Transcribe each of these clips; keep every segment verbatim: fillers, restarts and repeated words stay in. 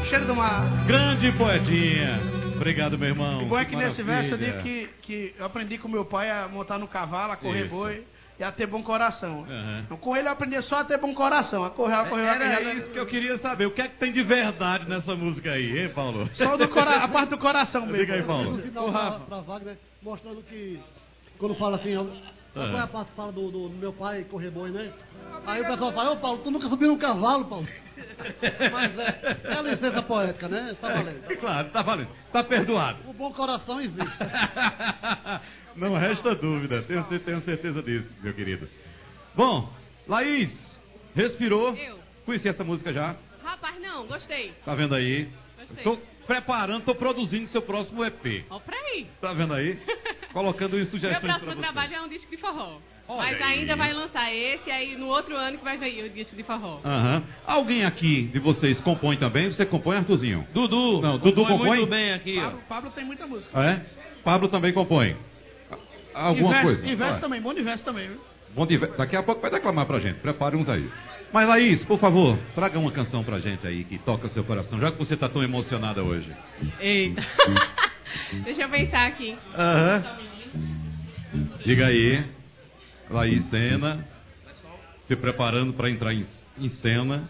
cheiro do mar. Grande poetinha. Obrigado, meu irmão. O bom é que Maravilha. nesse verso eu digo que, que eu aprendi com meu pai a montar no cavalo, a correr Isso. boi e a ter bom coração. Uhum. Então, com ele eu aprendi só a ter bom coração. A correr, a correr, a Era correr. isso que eu queria saber. O que é que tem de verdade nessa música aí, hein, Paulo? Só do cora... a parte do coração mesmo. Diga aí, Paulo. No final, pra, pra Wagner, mostrando que, quando fala assim, ó, qual é a parte que fala do, do, do meu pai correr boi, né? Aí o pessoal fala, ô Paulo, tu nunca subiu num cavalo, Paulo. Mas é, é a licença poética, né? Tá valendo. É, claro, tá valendo. Tá perdoado. O bom coração existe. Não resta dúvida. Tenho, tenho certeza disso, meu querido. Bom, Laís, respirou? Eu. Conheci essa música já? Rapaz, não, gostei. Tá vendo aí? Gostei. Tô preparando, tô produzindo seu próximo E P. Ó, pra aí. Tá vendo aí? Colocando em sugestões Meu pra próximo você. trabalho é um disco de forró. Olha Mas aí. ainda vai lançar esse, aí no outro ano que vai vir o disco de forró. Aham. Alguém aqui de vocês compõe também? Você compõe, Arthurzinho? Dudu. Não, Dudu compõe? muito bem aqui, Pablo, ó. Pablo tem muita música. Ah, é? Pablo também compõe. Alguma e verso, coisa? E verso Ah, também, bom de verso também, viu? bom de... Daqui a pouco vai declamar pra gente. Prepare uns aí. Mas, Laís, por favor, traga uma canção pra gente aí que toca seu coração, já que você tá tão emocionada hoje. Eita. Deixa eu pensar aqui. Aham. Diga aí. Laís Sena. Se preparando pra entrar em, em cena.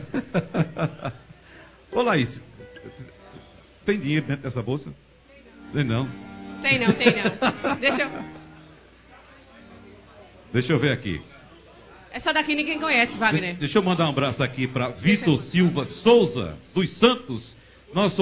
Ô, Laís, tem dinheiro dentro dessa bolsa? Tem não. Tem não, tem não. Deixa eu... Deixa eu ver aqui. Essa daqui ninguém conhece, Wagner. Deixa eu mandar um abraço aqui para Vitor Silva Souza, dos Santos, nosso